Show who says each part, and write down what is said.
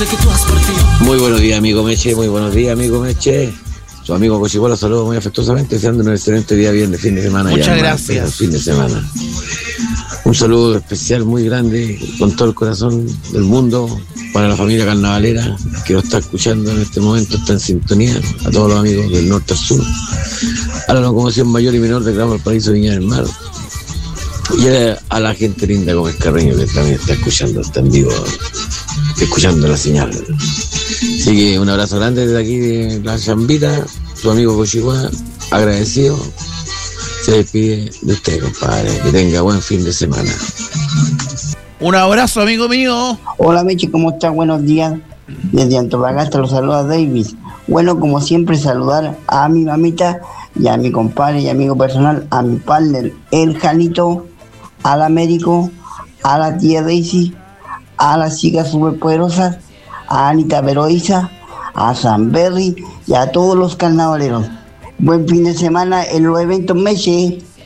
Speaker 1: Muy buenos días, amigo Meche, muy buenos días, amigo Meche. Su amigo Cochipó lo saludo muy afectuosamente, deseando un excelente día viernes, fin de semana.
Speaker 2: Muchas gracias.
Speaker 1: Fin de semana. Un saludo especial muy grande, con todo el corazón del mundo, para la familia carnavalera que lo está escuchando en este momento, está en sintonía, a todos los amigos del norte al sur, a la locomoción mayor y menor de Gran Valparaíso, Viña del Mar, y a la gente linda como Carreño, que también está escuchando, está en vivo, escuchando la señal. Así que un abrazo grande desde aquí de la Chambita, su amigo Cochipó, agradecido. Se despide de usted, compadre. Que tenga buen fin de semana.
Speaker 2: Un abrazo, amigo mío.
Speaker 3: Hola, Meche, ¿cómo estás? Buenos días. Desde Antofagasta los saluda David. Bueno, como siempre, saludar a mi mamita y a mi compadre y amigo personal, a mi partner, el Janito, al Américo, a la tía Daisy, a las chicas superpoderosas, a Anita Veroiza, a San Berry y a todos los carnavaleros. Buen fin de semana en los eventos Meche.